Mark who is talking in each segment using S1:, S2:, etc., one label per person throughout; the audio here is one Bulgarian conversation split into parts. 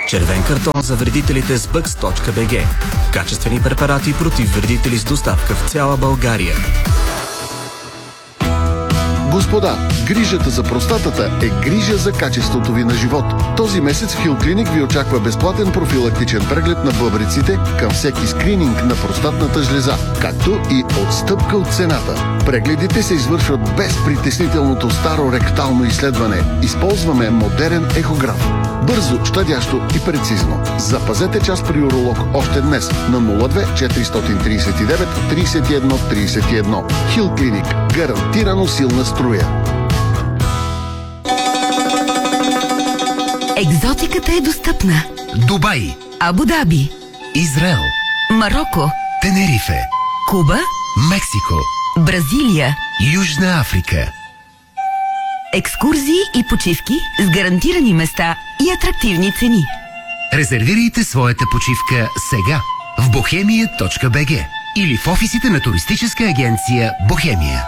S1: Червен картон за вредителите с Bugs.bg. Качествени препарати против вредители с доставка в цяла България.
S2: Господа, грижата за простатата е грижа за качеството ви на живот. Този месец в Хилклиник ви очаква безплатен профилактичен преглед на бъбреците към всеки скрининг на простатната жлеза, както и отстъпка от цената. Прегледите се извършват без притеснителното старо ректално изследване. Използваме модерен ехограф. Бързо, щадящо и прецизно. Запазете час при уролог още днес на 02 439 31 31. Хилклиник. Гарантирано силна струя.
S3: Екзотиката е достъпна.
S4: Дубай,
S3: Абу Даби,
S4: Израел,
S3: Мароко,
S4: Тенерифе,
S3: Куба,
S4: Мексико,
S3: Бразилия,
S4: Южна Африка.
S3: Екскурзии и почивки с гарантирани места и атрактивни цени.
S4: Резервирайте своята почивка сега в bohemia.bg или в офисите на туристическа агенция Бохемия.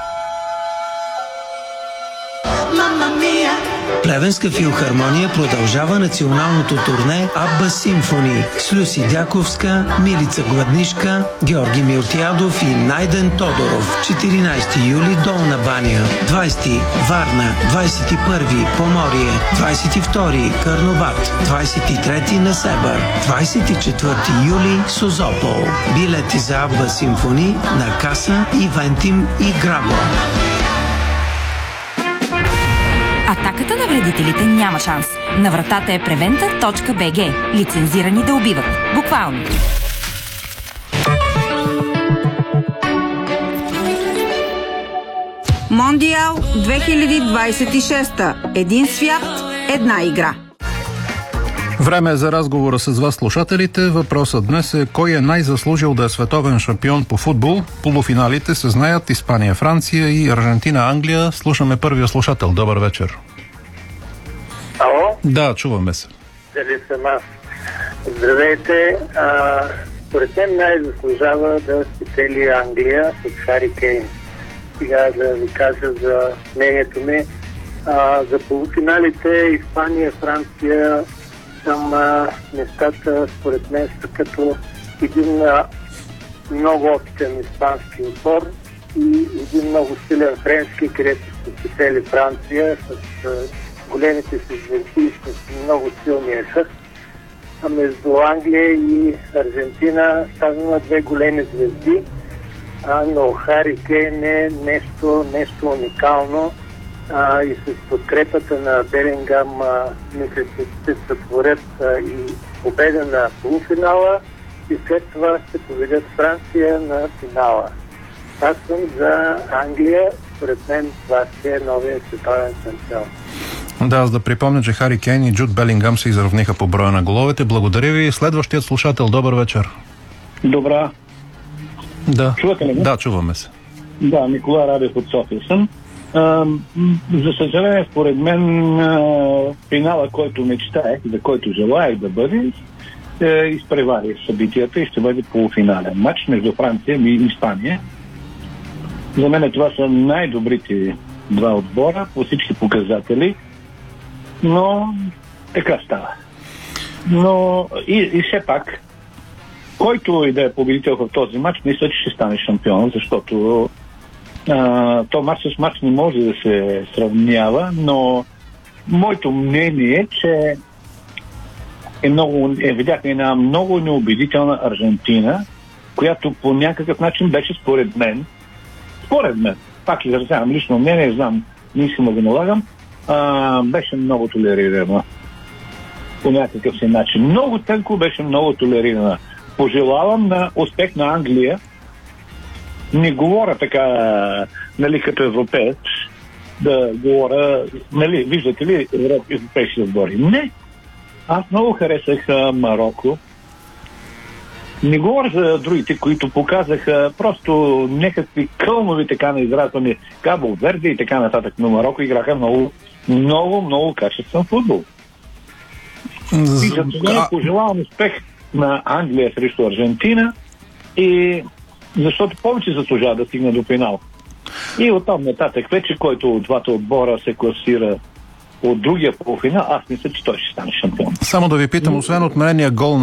S5: Плевенска филхармония продължава националното турне Абба Симфони с Люси Дяковска, Милица Гладнишка, Георги Милтиадов и Найден Тодоров. 14 юли Долна баня, 20 Варна, 21 Поморие, 22 Карнобат, 23 Несебър, 24 юли Созопол. Билети за Абба Симфони на Каса, Ивентим и Грабо.
S6: Атаката на вредителите няма шанс. На вратата е preventa.bg. Лицензирани да убиват. Буквално.
S7: Мондиал 2026. Един свят, една игра.
S8: Време е за разговора с вас, слушателите. Въпросът днес е: кой е най-заслужил да е световен шампион по футбол? Полуфиналите се знаят: Испания, Франция и Аржентина, Англия. Слушаме първия слушател. Добър вечер.
S9: Ало?
S8: Да, чуваме се.
S9: Дали съм аз? Здравейте. Според мен най-заслужава да спечели Англия с Хари Кейн. Сега да ви кажа за мнението ми. За полуфиналите Испания, Франция, там нещата според мен са като един много опитен испански отбор и един много силен френски, където ще спечели Франция с големите си звезди, с много силния хъст. А между Англия и Аржентина ставаме две големи звезди, но Хари Кейн е нещо уникално. И с подкрепата на Белингам мисля, че ще сътворят и победа на полуфинала и след това ще победят Франция на финала. Аз съм за Англия. Според мен това ще е новия световен шампион.
S8: Да, аз да припомня, че Хари Кейн и Джуд Белингам се изравниха по броя на головете. Благодаря ви. Следващият слушател. Добър вечер.
S10: Добра.
S8: Да.
S10: Чувате ли?
S8: Да, чуваме се.
S10: Да, Николай Радев от София съм. За съжаление, според мен финала, който мечтаех, за който желаях да бъде, изпревари събитията и ще бъде полуфинален матч между Франция и Испания. За мен това са най-добрите два отбора по всички показатели, но така става. Но и все пак, който и да е победител в този матч, мисля, че ще стане шампион, защото то матч с матч не може да се сравнява, но моето мнение е, че видяхме една много неубедителна Аржентина, която по някакъв начин беше според мен, пак изразявам лично мнение, знам, не искам да го налагам, беше много толерирана по някакъв си начин. Много тънко беше много толерирана. Пожелавам на успех на Англия. Не говоря така, нали, като европеец, да говоря, нали, виждате ли, европейски отбори. Не. Аз много харесах Мароко. Не говоря за другите, които показаха просто някакви кълнови така на изразване Кабо Верде и така нататък, но Мароко играха много качествен футбол. И за това пожелавам успех на Англия срещу Аржентина, и защото повече заслужава да стигне до финал. И оттам нататък вече, който от двата отбора се класира от другия полуфинал, аз мисля, че той ще стане шампион.
S8: Само да ви питам, освен отменения гол